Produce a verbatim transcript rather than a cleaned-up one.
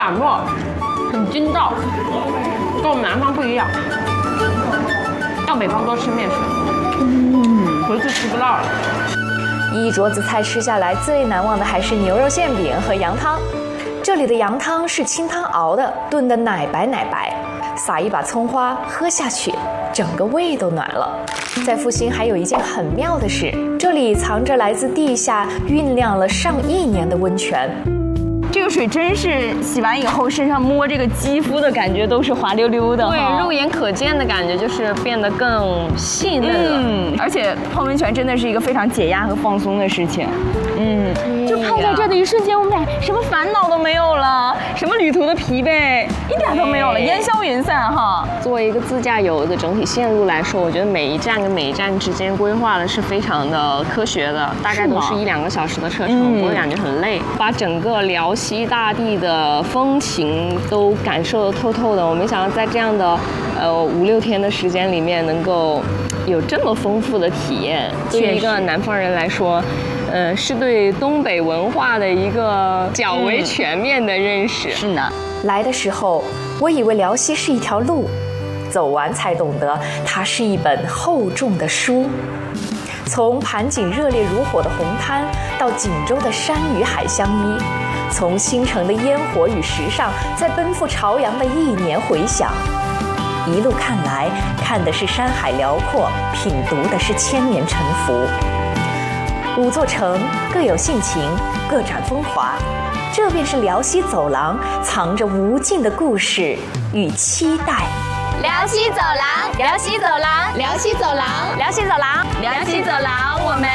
软糯，很筋道，跟我们南方不一样。到北方多吃面食，嗯，回去吃不到了。 一桌子菜吃下来，最难忘的还是牛肉馅饼和羊汤。这里的羊汤是清汤熬的，炖得奶白奶白，撒一把葱花，喝下去，整个胃都暖了。在阜新还有一件很妙的事，这里藏着来自地下酝酿了上亿年的温泉。 这个水真是洗完以后，身上摸这个肌肤的感觉都是滑溜溜的， 对，肉眼可见的感觉就是变得更细嫩了。 嗯，而且泡温泉真的是一个非常解压和放松的事情。嗯，就泡在这的一瞬间，我们俩什么烦恼都没有了，什么旅途的疲惫一点都没有了，烟消云散哈。 作为一个自驾游的整体线路来说，我觉得每一站跟每一站之间规划的是非常的科学的，大概都是一两个小时的车程，不会感觉很累，把整个辽西大地的风情都感受得透透的。我没想到在这样的呃五六天的时间里面，能够有这么丰富的体验。对于一个南方人来说，呃，是对东北文化的一个较为全面的认识。 嗯、是呢。 来的时候，我以为辽西是一条路，走完才懂得它是一本厚重的书。从盘锦热烈如火的红滩，到锦州的山与海相依，从新城的烟火与时尚，再奔赴朝阳的一年回响。一路看来，看的是山海辽阔，品读的是千年沉浮。五座城各有性情，各展风华，这便是辽西走廊，藏着无尽的故事与期待。 辽西走廊，辽西走廊，辽西走廊， 辽西走廊，辽西走廊，我们。